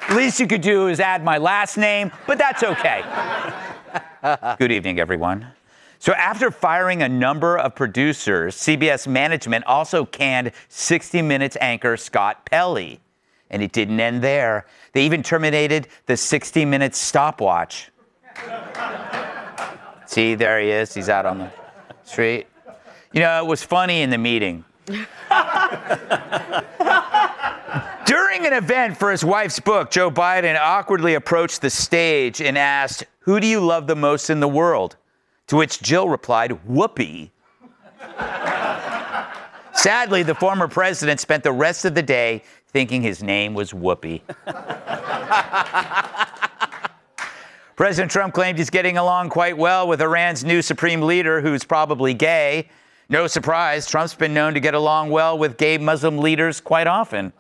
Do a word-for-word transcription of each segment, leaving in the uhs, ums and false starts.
Least you could do is add my last name, but that's okay. Good evening, everyone. So after firing a number of producers, C B S management also canned sixty minutes anchor Scott Pelley. And it didn't end there. They even terminated the sixty minutes stopwatch. See, there he is. He's out on the street. You know, it was funny in the meeting. During an event for his wife's book, Joe Biden awkwardly approached the stage and asked, "Who do you love the most in the world?" To which Jill replied, "Whoopi." Sadly, the former president spent the rest of the day thinking his name was Whoopi. President Trump claimed he's getting along quite well with Iran's new supreme leader, who's probably gay. No surprise, Trump's been known to get along well with gay Muslim leaders quite often.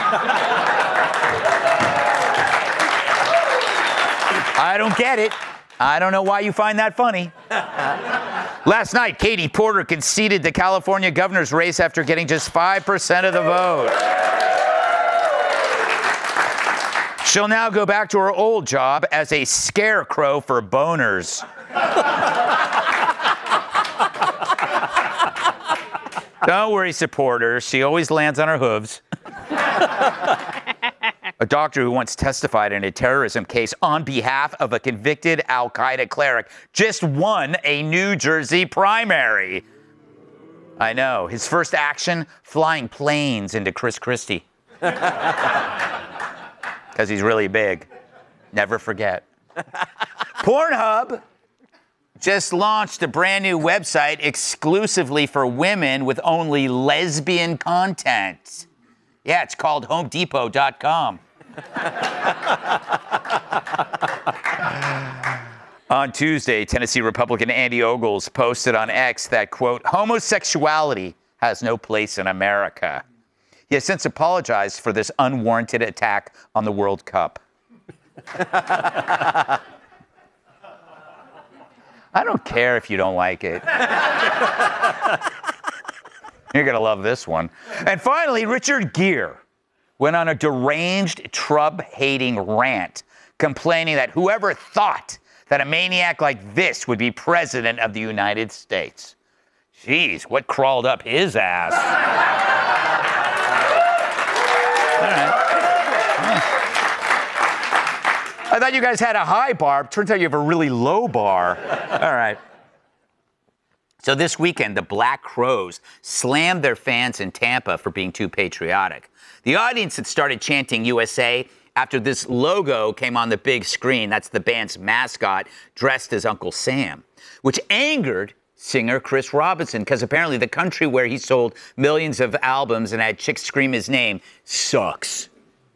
I don't get it. I don't know why you find that funny. Last night, Katie Porter conceded the California governor's race after getting just five percent of the vote. She'll now go back to her old job as a scarecrow for boners. Don't worry, supporters. She always lands on her hooves. A doctor who once testified in a terrorism case on behalf of a convicted al-Qaeda cleric just won a New Jersey primary. I know. His first action, flying planes into Chris Christie. Because he's really big. Never forget. Pornhub just launched a brand new website exclusively for women with only lesbian content. Yeah, it's called home depot dot com. On Tuesday, Tennessee Republican Andy Ogles posted on X that, quote, "Homosexuality has no place in America." He has since apologized for this unwarranted attack on the World Cup. I don't care if you don't like it. You're going to love this one. And finally, Richard Gere went on a deranged Trump-hating rant, complaining that whoever thought that a maniac like this would be president of the United States. Jeez, what crawled up his ass? All right. Yeah. I thought you guys had a high bar. Turns out you have a really low bar. All right. So this weekend, the Black Crowes slammed their fans in Tampa for being too patriotic. The audience had started chanting U S A after this logo came on the big screen. That's the band's mascot, dressed as Uncle Sam, which angered singer Chris Robinson, because apparently the country where he sold millions of albums and had chicks scream his name sucks.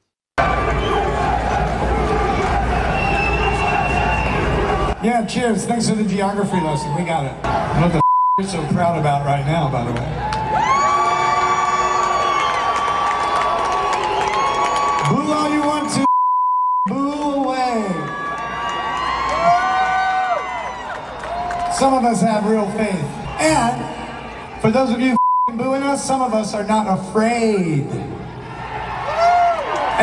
Yeah, cheers. Thanks for the geography lesson. We got it. What the f you're so proud about right now, by the way. Boo all you want to. Boo away. Some of us have real faith. And for those of you booing us, some of us are not afraid.